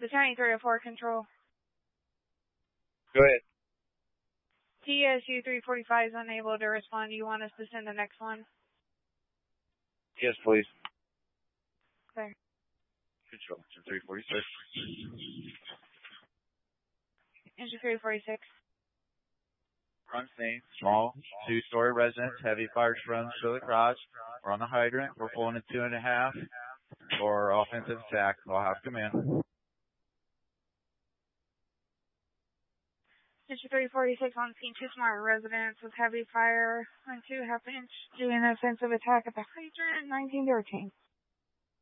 The County 304 control. Go ahead. TSU 345 is unable to respond. Do you want us to send the next one? Yes, please. Okay. Control, 346. Engine 346. Front scene, small, 2-story residence, heavy fire runs to the garage. We're on the hydrant. We're pulling a 2.5 for offensive attack. I'll have to come in. Engine 346 on scene, 2 smart residents with heavy fire on 2.5 inch doing an offensive attack at the hydrant, 1913.